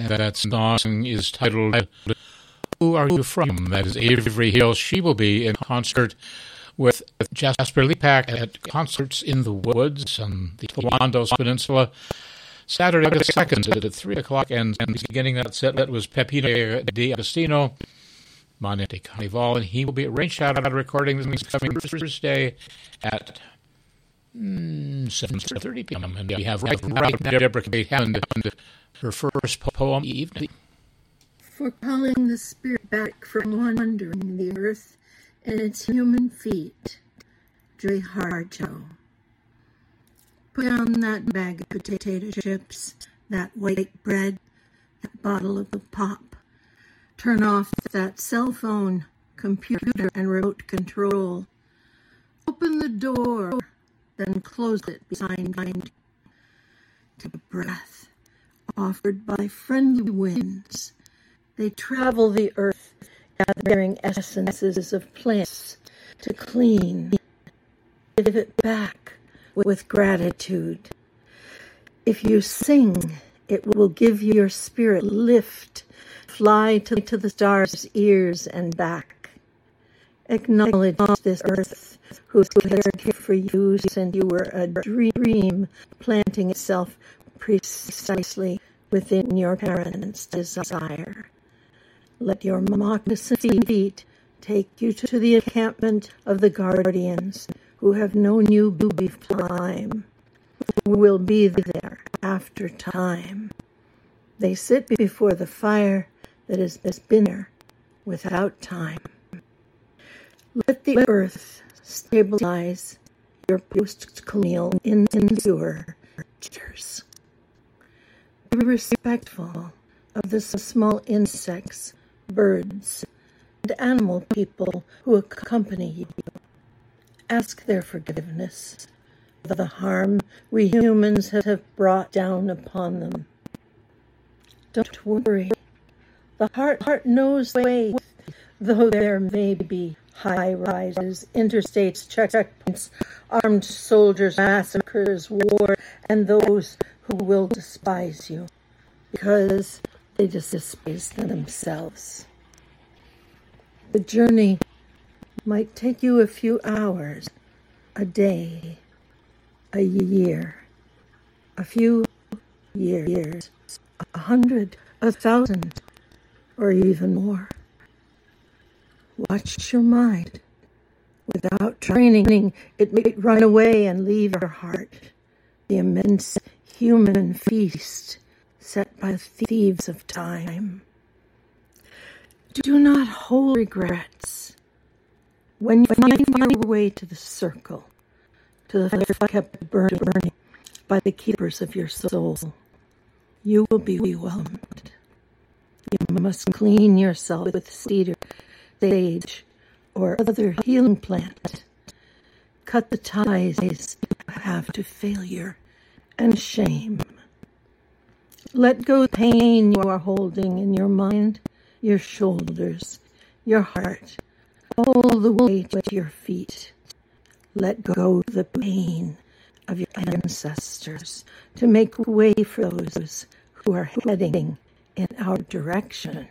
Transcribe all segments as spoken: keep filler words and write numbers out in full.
that song is titled Who Are You From? That is Avery Hill. She will be in concert with Jasper Lepak at Concerts in the Woods on the Wandos Peninsula, Saturday the second at three o'clock, and, and beginning that set that was Pepino de Agostino, Monte Carnival, and he will be at Rain Shadow recording this coming Thursday at mm, seven thirty p.m. And we have right, right Deborah Kate Hammond, her first poem evening. For calling the spirit back from wandering the earth and its human feet, Dre Harjo. Put down that bag of potato chips, that white bread, that bottle of pop. Turn off that cell phone, computer, and remote control. Open the door, then close it behind you. Take a breath, offered by friendly winds. They travel the earth, gathering essences of plants to clean. Give it back with gratitude. If you sing, it will give your spirit lift, fly to, to the stars' ears and back. Acknowledge this earth who cared for you since you were a dream planting itself precisely within your parents' desire. Let your moccasin feet take you to the encampment of the guardians who have known you before time, who will be there after time. They sit before the fire that has been there without time. Let the earth stabilize your post-colonial insecure creatures. Be respectful of the small insects, birds, and animal people who accompany you. Ask their forgiveness for the harm we humans have brought down upon them. Don't worry. The heart, heart knows the way, though there may be high rises, interstates, checkpoints, armed soldiers, massacres, war, and those who will despise you because they just despise themselves. The journey might take you a few hours, a day, a year, a few years, a hundred, a thousand, or even more. Watch your mind. Without training, it may run away and leave your heart, the immense human feast set by the thieves of time. Do not hold regrets. When you find your way to the circle, to the fire kept burning by the keepers of your soul, you will be welcomed. You must clean yourself with cedar, sage, or other healing plant. Cut the ties you have to failure and shame. Let go of the pain you are holding in your mind, your shoulders, your heart, all the way to your feet. Let go of the pain of your ancestors to make way for those who are heading in our direction.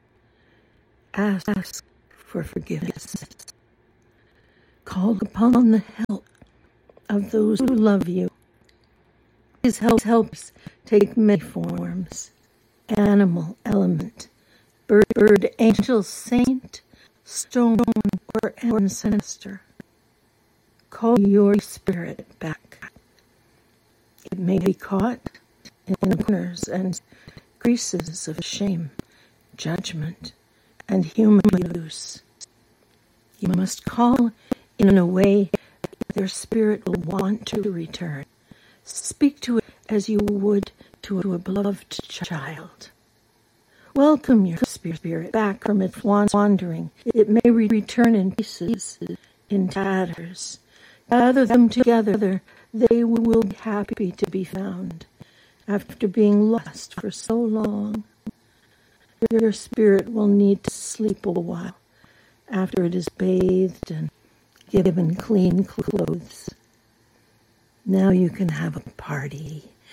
Ask for forgiveness. Call upon the help of those who love you. His help helps take many forms: animal, element, bird, bird, angel, saint, stone, or ancestor. Call your spirit back. It may be caught in corners and creases of shame, judgment, and human abuse. You must call in a way that your spirit will want to return. Speak to it as you would to a beloved child. Welcome your spirit back from its wandering. It may return in pieces, in tatters. Gather them together. They will be happy to be found after being lost for so long. Your spirit will need to sleep a while after it is bathed and given clean clothes. Now you can have a party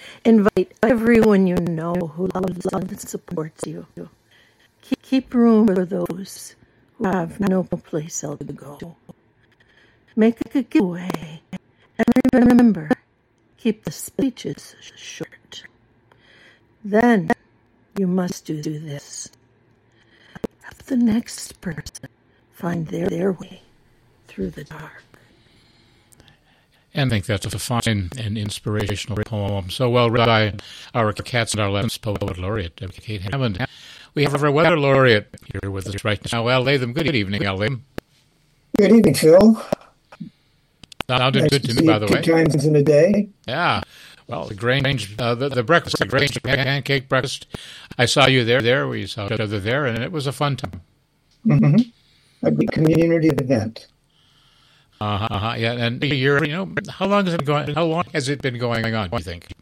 Invite everyone you know who loves and supports you. Keep, keep room for those who have no place else to go. Make a giveaway. And remember, keep the speeches short. Then you must do this. Have the next person find their, their way through the dark. And I think that's a fine and inspirational poem. So well read by our Cats and Our Lands poet laureate, Kate Hammond. We have our weather laureate here with us right now, Al Latham. Good evening, Al Latham. Good evening, Phil. Sounded nice good to me, by the two way. Two times in a day. Yeah. Well, the Grange, uh, the, the breakfast, the Grange pancake breakfast. I saw you there. There, we saw each other there, and it was a fun time. Mm-hmm. A good community event. Uh huh. Yeah, and you're, you know, how long has it been going? How long has it been going on? Do you think?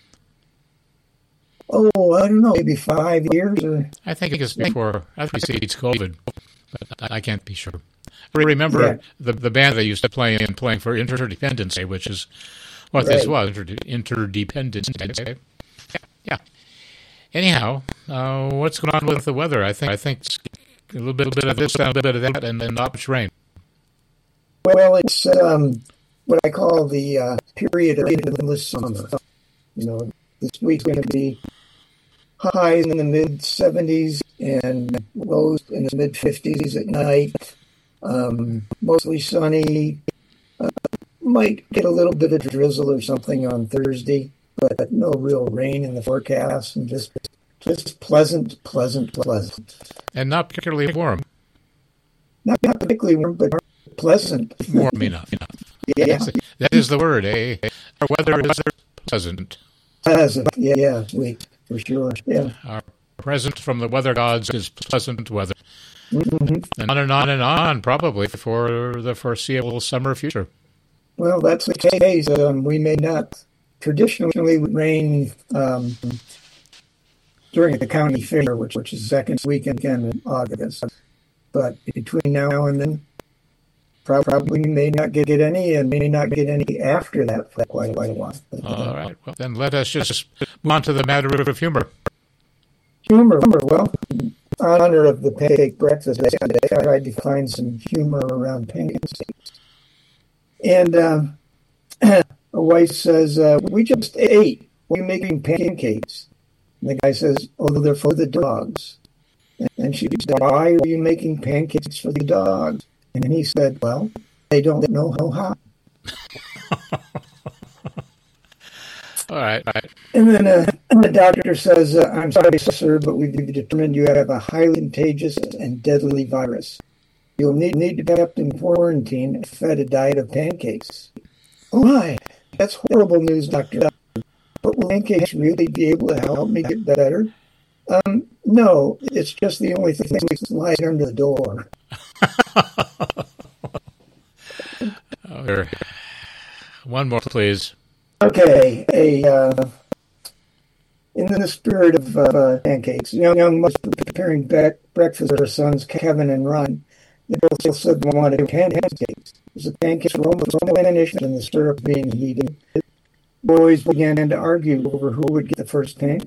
Oh, I don't know, maybe five years. Or... I think it's before. I think it's COVID, but I can't be sure. I remember yeah. the the band they used to play in playing for Interdependence Day, which is what right. this was, Interdependence Day. Yeah. Anyhow, uh, what's going on with the weather? I think I think it's a little bit, a bit of this, and a bit of that, and, and not much rain. Well, it's um, what I call the uh, period of endless summer. You know, this week's going to be highs in the mid seventies and lows in the mid fifties at night. Um, mostly sunny. Uh, might get a little bit of drizzle or something on Thursday, but no real rain in the forecast, and just just pleasant, pleasant, pleasant. And not particularly warm. Not, not particularly warm, but pleasant. Warm enough. enough. Yeah. That is the word, eh? Our weather is pleasant. Pleasant, yeah, yeah, we, for sure, yeah. Our present from the weather gods is pleasant weather. Mm-hmm. And on and on and on, probably, for the foreseeable summer future. Well, that's the case. Um, we may not traditionally rain um, during the county fair, which, which is the second weekend in August. But between now and then, probably may not get any, and may not get any after that for quite, quite a while. All right. Well, then let us just move on to the matter of humor. Humor. Well, in honor of the pancake breakfast, I tried to find some humor around pancakes. And uh, a wife says, uh, we just ate. Why are you making pancakes? And the guy says, oh, they're for the dogs. And she said, why are you making pancakes for the dogs? And he said, well, they don't know how. All right, all right. And then uh, the doctor says, uh, I'm sorry, sir, but we've determined you have a highly contagious and deadly virus. You'll need, need to be kept in quarantine and fed a diet of pancakes. Oh, my, that's horrible news, doctor. But will pancakes really be able to help me get better? Um, no, it's just the only thing that lies under the door. Oh, here. One more, please. Okay, a uh, in the spirit of uh, pancakes, young young mother preparing back breakfast for her sons Kevin and Ron. The girl said they wanted pancakes. As the pancakes were almost finished and the syrup being heated, boys began to argue over who would get the first pancake.